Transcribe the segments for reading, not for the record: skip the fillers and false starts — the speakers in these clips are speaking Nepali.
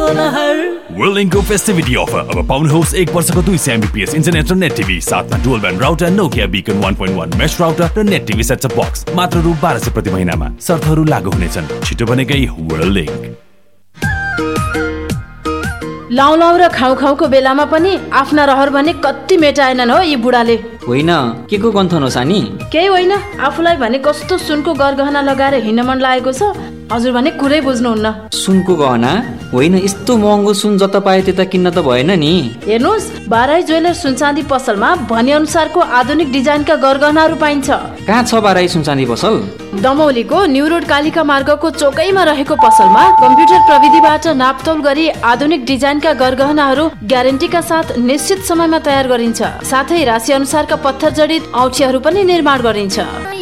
Whirlingको फेस्टिभिटी अफर अब पाउनुहोस् 1 वर्षको 200 Mbps इन्टरनेट र नेट टिभी साथमा dual band router Nokia Beacon 1.1 mesh router र net TV set top box मात्र रु 1200 प्रति महिनामा। शर्तहरू लागू हुनेछन्। छिटो बनेकै Whirling। लाउ र खाउको बेलामा पनि आफ्ना रहर भने कति मेटाएनन् हो यी बुढाले। होइन के को गन्थन हो सानी? केही होइन, आफूलाई भने कस्तो सुनको गरगहना लगाएर हिँड्न मन लागेको छ। हजुर भने कुरै बुझ्नुहुन्न। सुनको गहना होइन, यस्तो महँगो सुन जता पाए त्यता किन्न त भएन नि। हेर्नुहोस्, बाराई ज्वेलर सुनचाँदी पसलमा भने अनुसारको आधुनिक डिजाइनका गरगहनाहरू पाइन्छ। कहाँ छ बाराई सुनचाँदी पसल? दमौलीको न्यू रोड कालिका मार्गको चोकैमा रहेको पसलमा कम्प्युटर प्रविधिबाट नापतोल गरी आधुनिक डिजाइनका गरगहनाहरू ग्यारेन्टीका साथ निश्चित समयमा तयार गरिन्छ। साथै राशि अनुसारका पत्थर जडित औँठीहरू पनि निर्माण गरिन्छ।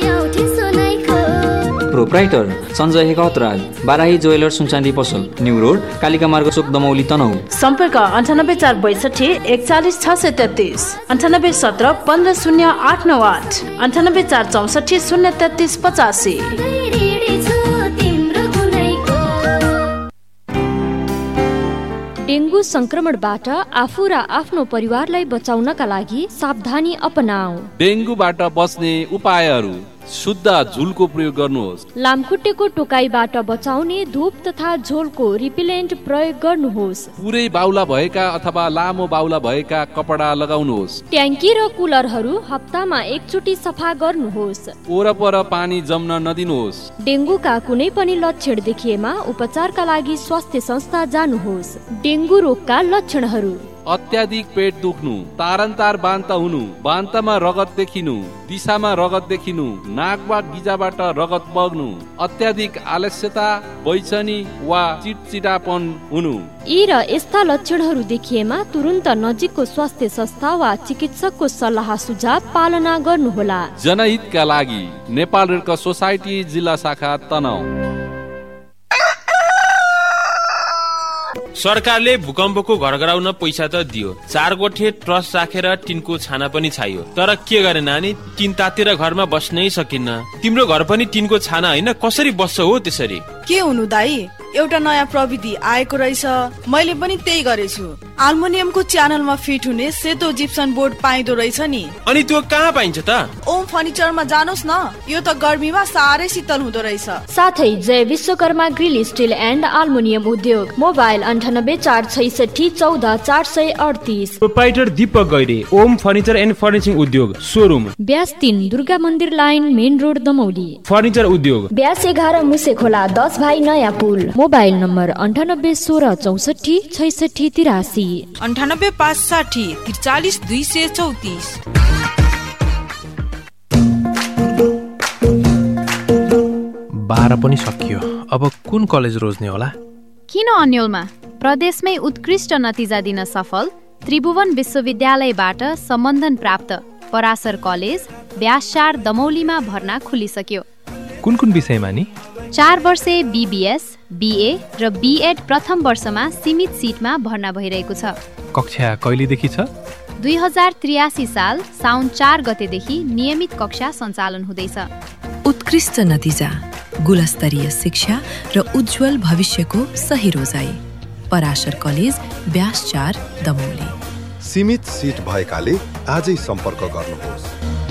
प्रोप्राइटर सञ्जय हेकतराज, बाराही ज्वेलर सुनचाँदी पसल, न्यू रोड कालिका मार्ग चोक, दमौली, तनहुँ। सम्पर्क 9846 41633, 9817 1500898, 98464 03385। डेङ्गु संक्रमणबाट आफू र आफ्नो परिवारलाई बचाउनका लागि सावधानी अपनाऊ। डेङ्गुबाट बच्ने उपायहरू: शुद्ध झुलको प्रयोग गर्नुहोस्। लामखुट्टेको टोकाइबाट बचाउने धूप तथा झोलको रिपेलेन्ट प्रयोग गर्नुहोस्। पुरै बाउला भएका अथवा लामो बाउला भएका कपडा लगाउनुहोस्। ट्याङ्की र कुलरहरू हप्तामा एकचोटि सफा गर्नुहोस्। वरपर पानी जम्न नदिनुहोस्। डेङ्गुका कुनै पनि लक्षण देखिएमा उपचारका लागि स्वास्थ्य संस्था जानुहोस्। डेङ्गु रोगका लक्षणहरू: अत्याधिक पेट दुख्नु, तारन्तार बान्त हुनु, बान्तमा रगत देखिनु, दिशामा रगत देखिनु, नाक वा गिजाबाट रगत बग्नु, अत्याधिक आलस्यता, बैचनी वा चिडचिडापन हुनु। यी र यस्ता लक्षणहरू देखिएमा तुरुन्त नजिकको स्वास्थ्य संस्था वा चिकित्सकको सल्लाह सुझाव पालना गर्नुहोला। जनहितका लागि नेपाल रेड क्रस सोसाइटी जिल्ला शाखा तनहुँ। सरकारले भूकम्पको घर गराउन पैसा त दियो, 4 गोठे ट्रस्ट राखेर टिनको छाना पनि छायो, तर के गरे नानी, टिन तातेर घरमा बस्नै सकिन्न। तिम्रो घर पनि टिनको छाना होइन, कसरी बस्छ हो त्यसरी? के हुनु दाई, एउटा नयाँ प्रविधि आएको रहेछ, मैले पनि त्यही गरेछु। आल्मुनियमको च्यानलमा फिट हुने सेतो जिप्सन बोर्ड पाइदो रहेछ नि। अनि त्यो कहाँ पाइन्छ त? ओम फर्निचरमा जानुहोस् न, यो त गर्मीमा साह्रै शीतल हुँदो रहेछ। साथै जय Vishwakarma grill still and aluminium उद्योग। Mobile 9846 14 438। Proprietor Deepak Gaire, Om furniture and फर्निचिङ उद्योग, सोरुम ब्यास 3 दुर्गा मन्दिर line, main road, Damauli. Furniture उद्योग ब्यास 11 मुसे खोला, 10 भाइ नयाँ पुल। Mobile number 98 16 64 66 83, 98 560 43 234। बाह्र पनि सकियो, अब कुन कलेज रोज्ने होला? किन अन्यलमा? प्रदेशमै उत्कृष्ट नतिजा दिन सफल त्रिभुवन विश्वविद्यालयबाट सम्बन्धन प्राप्त पराशर कलेज ब्यास 4 दमौलीमा भर्ना खुलिसक्यो। कुन कुन विषयमा नि? 4 वर्षे BBS, BA र BEd प्रथम वर्षमा सीमित सिटमा भर्ना भइरहेको छ। कक्षा कहिलेदेखि छ? 2083 साल साउन 4 गतेदेखि नियमित कक्षा सञ्चालन हुँदैछ। उत्कृष्ट नतिजा, गुणस्तरीय शिक्षा र उज्जवल भविष्यको सही रोजाइ। Parashar college bash 4 Damauli. सीमित सिट भएकाले आजै सम्पर्क गर्नुहोस्।